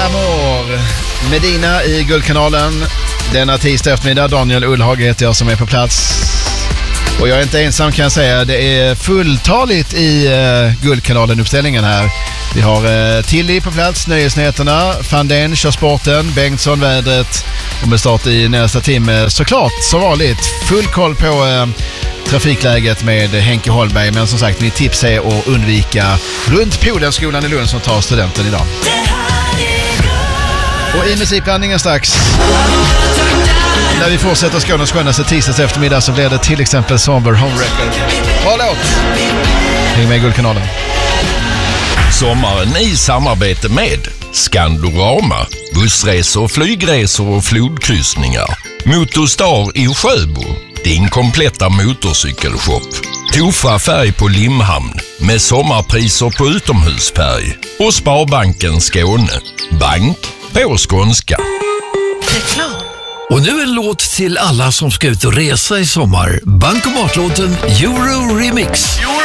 L'amour. Medina i Guldkanalen. Denna tisdag eftermiddag. Daniel Ullhage heter jag som är på plats. Och jag är inte ensam kan jag säga. Det är fulltaligt i Guldkanalen-uppställningen här. Vi har Tilly på plats, Nöjesnyheterna, Fandén kör sporten, Bengtsson vädret och med start i nästa timme såklart som vanligt. Full koll på trafikläget med Henke Holmberg, men som sagt mitt tips är att undvika runt Polenskolan i Lund som tar studenten idag. Och i musikblandningen strax, när vi fortsätter Skånes skönaste tisdags eftermiddag, så blir det till exempel Somber Home Record. Bra låt! Häng med i Guldkanalen. Sommaren i samarbete med Skandorama, bussresor, flygresor och flodkryssningar. Motorstar i Sjöbo, din kompletta motorcykelshop. Tofa färg på Limhamn med sommarpriser på utomhusfärg. Och Sparbanken Skåne, bank på skånska. Reklam. Och nu en låt till alla som ska ut och resa i sommar. Bankomatlåten Euro Remix.